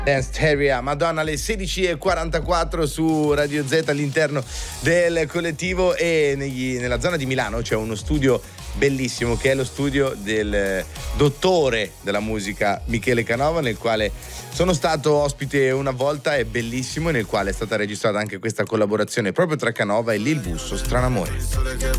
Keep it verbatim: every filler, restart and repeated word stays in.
Dance Area, Madonna, alle sedici e quarantaquattro su Radio Z all'interno del collettivo, e negli, nella zona di Milano c'è uno studio bellissimo che è lo studio del dottore della musica Michele Canova, nel quale sono stato ospite una volta, è bellissimo, nel quale è stata registrata anche questa collaborazione proprio tra Canova e Lil Busso, Stranamore.